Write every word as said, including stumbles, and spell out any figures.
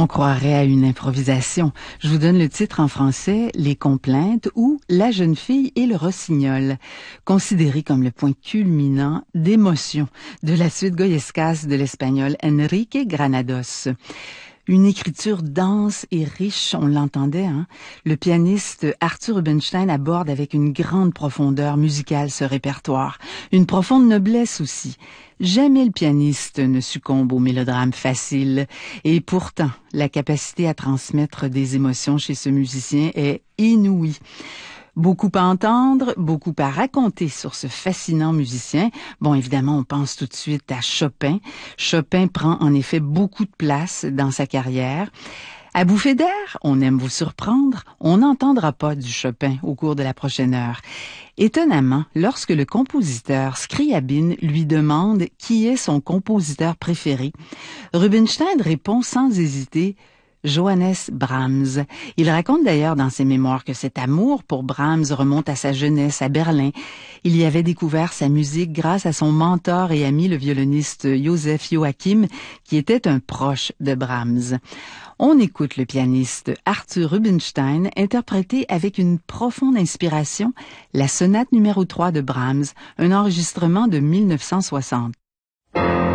On croirait à une improvisation. Je vous donne le titre en français, Les Complaintes ou La jeune fille et le rossignol, considéré comme le point culminant d'émotion de la suite goyescas de l'espagnol Enrique Granados. Une écriture dense et riche, on l'entendait, hein? Le pianiste Arthur Rubinstein aborde avec une grande profondeur musicale ce répertoire, une profonde noblesse aussi. Jamais le pianiste ne succombe au mélodrame facile, et pourtant, la capacité à transmettre des émotions chez ce musicien est inouïe. Beaucoup à entendre, beaucoup à raconter sur ce fascinant musicien. Bon, évidemment, on pense tout de suite à Chopin. Chopin prend en effet beaucoup de place dans sa carrière. À bouffée d'air, on aime vous surprendre, on n'entendra pas du Chopin au cours de la prochaine heure. Étonnamment, lorsque le compositeur Scriabine lui demande qui est son compositeur préféré, Rubinstein répond sans hésiter Johannes Brahms. Il raconte d'ailleurs dans ses mémoires que cet amour pour Brahms remonte à sa jeunesse à Berlin. Il y avait découvert sa musique grâce à son mentor et ami, le violoniste Joseph Joachim, qui était un proche de Brahms. On écoute le pianiste Arthur Rubinstein interpréter avec une profonde inspiration la sonate numéro trois de Brahms, un enregistrement de mille neuf cent soixante.